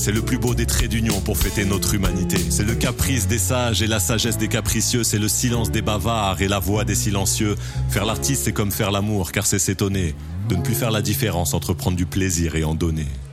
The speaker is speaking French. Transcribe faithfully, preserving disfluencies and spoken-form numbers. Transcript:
C'est le plus beau des traits d'union pour fêter notre humanité. C'est le caprice des sages et la sagesse des capricieux. C'est le silence des bavards et la voix des silencieux. Faire l'artiste, c'est comme faire l'amour, car c'est s'étonner de ne plus faire la différence entre prendre du plaisir et en donner.